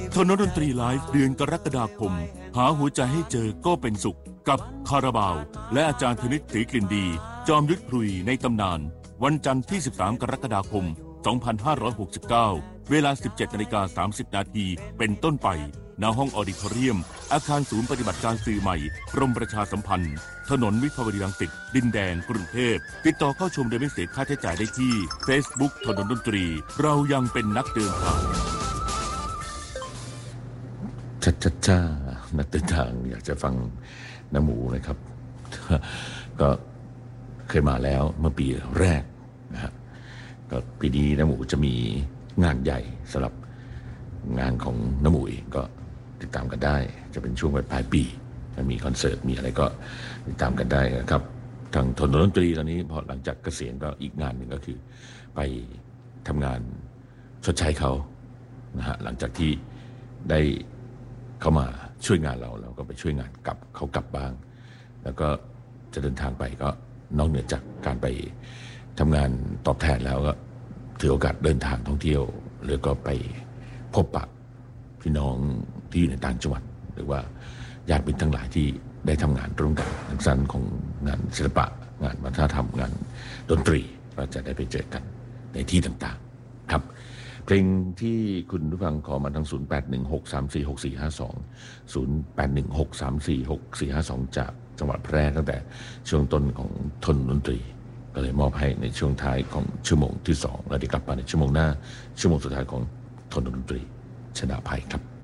ทนดนตรีไลฟ์เดือนกรกฎาคมหาหัวใจให้เจอก็เป็นสุขกับคาราบาวและอาจารย์ธนิตศรีกลิ่นดีจอมยุทธพลุยในตำนานวันจันทร์ที่13กรกฎาคม2569เวลา 17:30 นาทีเป็นต้นไปณห้องออดิทอเรียมอาคารศูนย์ปฏิบัติการสื่อใหม่กรมประชาสัมพันธ์ถนนวิภาวดีรังสิตดินแดงกรุงเทพติดต่อเข้าชมโดยไม่เสียค่าใช้จ่ายได้ที่ Facebook ถนนดนตรีเรายังเป็นนักเดินทางจ้านักเดินทางอยากจะฟังน้ำหมูนะครับ ก็เคยมาแล้วเมื่อปีแรกนะฮะก็ปีนี้น้ำหมูจะมีงานใหญ่สำหรับงานของน้ำหมูก็ติดตามกันได้จะเป็นช่วงปลายปีจะมีคอนเสิร์ตมีอะไรก็ติดตามกันได้นะครับทางถนนดนตรีตอนนี้พอหลังจากเกษียณก็อีกงานหนึ่งก็คือไปทำงานชดใช้เขานะฮะหลังจากที่ได้เขามาช่วยงานเราก็ไปช่วยงานกลับเขากลับบ้างแล้วก็จะเดินทางไปก็นอกเหนือจากการไปทำงานตอบแทนแล้วก็ถือโอกาสเดินทางท่องเที่ยวหรือก็ไปพบปะพี่น้องที่อยู่ในต่างจังหวัดหรือว่าญาติมิตรทั้งหลายที่ได้ทำงานร่วมกันทั้งสั้นของงานศิลปะงานวัฒนธรรมงานดนตรีก็จะได้ไปเจอกันในที่ต่างๆครับเพลงที่คุณผู้ฟังขอมาทาง0816346452 จากจังหวัดแพร่ตั้งแต่ช่วงต้นของทนดนตรีก็เลยมอบให้ในช่วงท้ายของชั่วโมงที่2แล้วเดี๋ยวกลับมาในชั่วโมงหน้าชั่วโมงสุดท้ายของทนดนตรีชนะภัยครับ